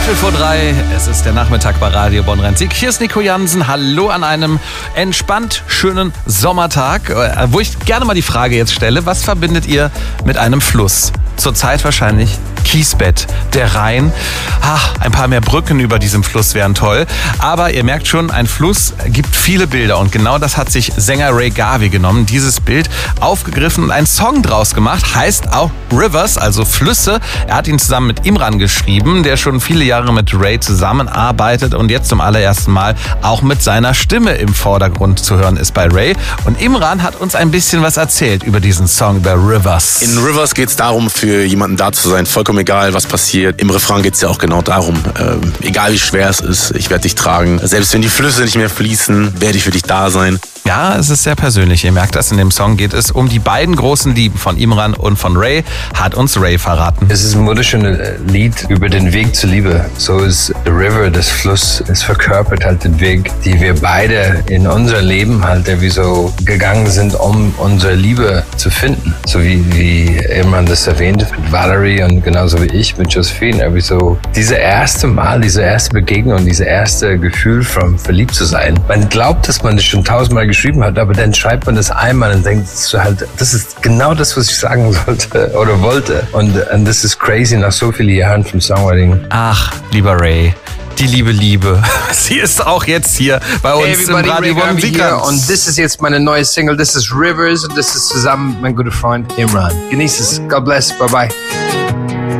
3:15. Es ist der Nachmittag bei Radio Bonn-Rhein-Sieg. Hier ist Nico Jansen. Hallo an einem entspannt schönen Sommertag, wo ich gerne mal die Frage jetzt stelle, was verbindet ihr mit einem Fluss? Zurzeit wahrscheinlich Kiesbett, der Rhein. Ein paar mehr Brücken über diesem Fluss wären toll. Aber ihr merkt schon, ein Fluss gibt viele Bilder. Und genau das hat sich Sänger Ray Garvey genommen. Dieses Bild aufgegriffen und einen Song draus gemacht. Heißt auch Rivers, also Flüsse. Er hat ihn zusammen mit Imran geschrieben, der schon viele Jahre mit Ray zusammenarbeitet und jetzt zum allerersten Mal auch mit seiner Stimme im Vordergrund zu hören ist bei Ray. Und Imran hat uns ein bisschen was erzählt über diesen Song, über Rivers. In Rivers geht es darum, für jemanden da zu sein, vollkommen egal, was passiert. Im Refrain geht es ja auch genau darum, egal wie schwer es ist, ich werde dich tragen. Selbst wenn die Flüsse nicht mehr fließen, werde ich für dich da sein. Ja, es ist sehr persönlich. Ihr merkt das, in dem Song geht es um die beiden großen Lieben von Imran und von Ray, hat uns Ray verraten. Es ist ein wunderschönes Lied über den Weg zur Liebe. So ist The River, das Fluss, es verkörpert halt den Weg, die wir beide in unser Leben halt irgendwie so gegangen sind, um unsere Liebe zu finden. So wie Imran das erwähnt mit Valerie und genauso wie ich mit Josephine. Irgendwie so diese erste Mal, diese erste Begegnung, dieses erste Gefühl von verliebt zu sein. Man glaubt, dass man das schon 1000-mal geschrieben hat, aber dann schreibt man das einmal und denkt halt, das ist genau das, was ich sagen sollte oder wollte. Und das ist crazy nach so vielen Jahren vom Songwriting. Ach, lieber Ray, die Liebe. Sie ist auch jetzt hier bei uns im Radio Bonn-Sieg. Und das ist jetzt meine neue Single, das ist Rivers und das ist zusammen mit meinem guten Freund Imran. Genieß es. God bless. Bye bye.